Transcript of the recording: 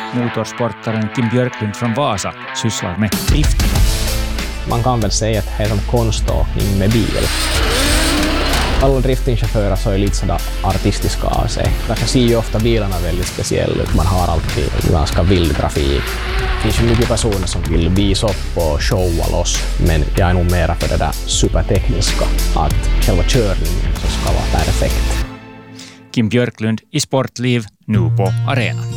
Motorsportaren Kim Björklund från Vasa sysslar med drifting. Man kan väl säga att det är som konståkning med bil. Alla driftingchaufförer så är lite sådär artistiska av sig. Därför ser ju ofta bilarna väldigt speciella ut. Man har alltid ganska vild grafik. Det finns ju mycket personer som vill visa upp och showa loss. Men jag är nog mera för det där supertekniska. Att själva körningen så ska vara perfekt. Kim Björklund i Sportliv nu på arenan.